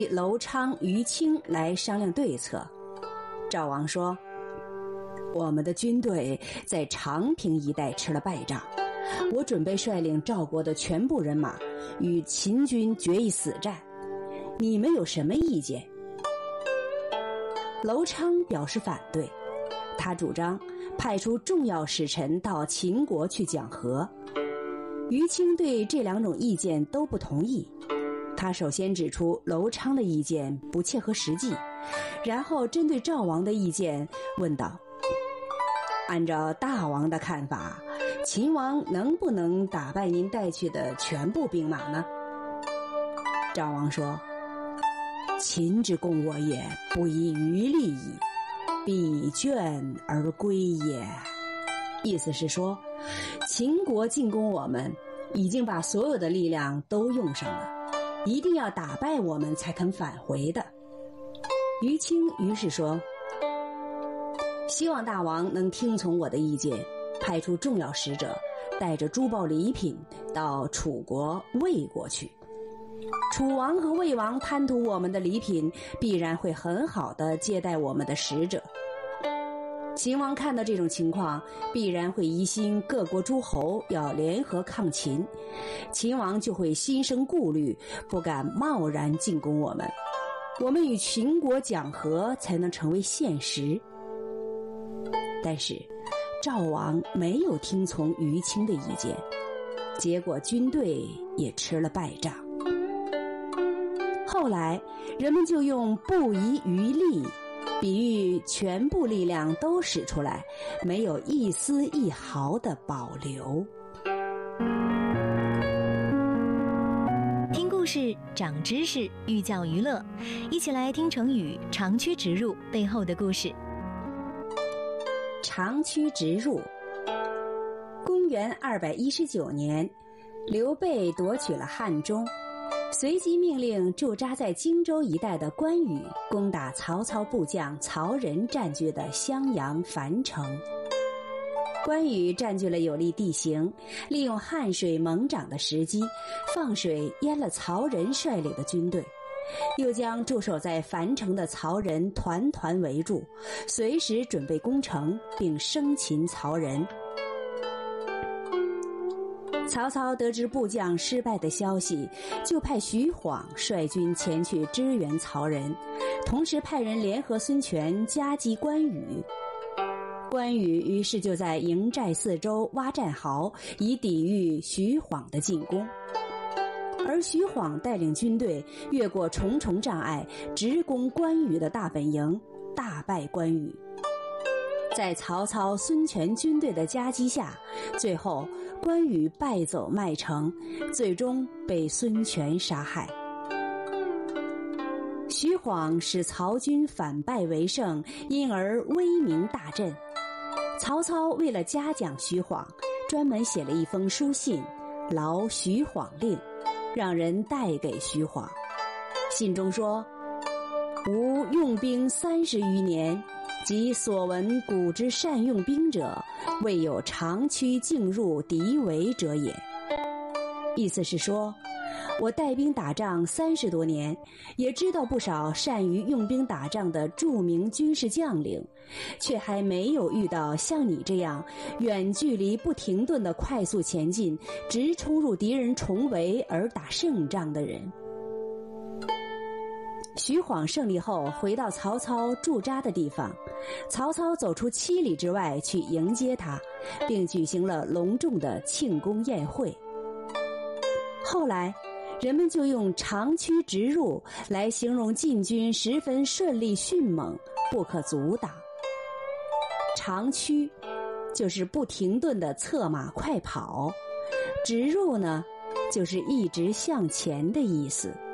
楼昌、于清来商量对策。赵王说，我们的军队在长平一带吃了败仗，我准备率领赵国的全部人马与秦军决一死战，你们有什么意见？楼昌表示反对，他主张派出重要使臣到秦国去讲和。于清对这两种意见都不同意，他首先指出楼昌的意见不切合实际，然后针对赵王的意见问道，按照大王的看法，秦王能不能打败您带去的全部兵马呢？赵王说，秦之攻我也，不遗余力矣，必倦而归也。意思是说，秦国进攻我们，已经把所有的力量都用上了，一定要打败我们才肯返回的。于清于是说，希望大王能听从我的意见，派出重要使者，带着珠宝礼品到楚国、魏国去。楚王和魏王贪图我们的礼品，必然会很好地接待我们的使者。秦王看到这种情况，必然会疑心各国诸侯要联合抗秦，秦王就会心生顾虑，不敢贸然进攻我们。我们与秦国讲和才能成为现实。但是赵王没有听从于清的意见，结果军队也吃了败仗。后来人们就用不遗余力比喻全部力量都使出来，没有一丝一毫的保留。 听故事长知识，寓教于乐，一起来听成语长驱直入背后的故事。 长驱直入。公元219年，刘备夺取了汉中，随即命令驻扎在荆州一带的关羽攻打曹操部将曹仁占据的襄阳樊城。关羽占据了有利地形，利用汉水猛涨的时机，放水淹了曹仁率领的军队，又将驻守在樊城的曹仁团团围住，随时准备攻城并生擒曹仁。曹操得知部将失败的消息，就派徐晃率军前去支援曹仁，同时派人联合孙权夹击关羽。关羽于是就在营寨四周挖战壕，以抵御徐晃的进攻。而徐晃带领军队越过重重障碍，直攻关羽的大本营，大败关羽。在曹操、孙权军队的夹击下，最后关羽败走麦城，最终被孙权杀害。徐晃使曹军反败为胜，因而威名大振。曹操为了嘉奖徐晃，专门写了一封书信，劳徐晃令，让人带给徐晃。信中说，吾用兵30余年，及所闻古之善用兵者，未有长驱进入敌围者也。意思是说，我带兵打仗30多年，也知道不少善于用兵打仗的著名军事将领，却还没有遇到像你这样远距离不停顿的快速前进，直冲入敌人重围而打胜仗的人。徐晃胜利后回到曹操驻扎的地方，曹操走出7里之外去迎接他，并举行了隆重的庆功宴会。后来人们就用长驱直入来形容晋军十分顺利迅猛，不可阻挡。长驱就是不停顿的策马快跑，直入呢就是一直向前的意思。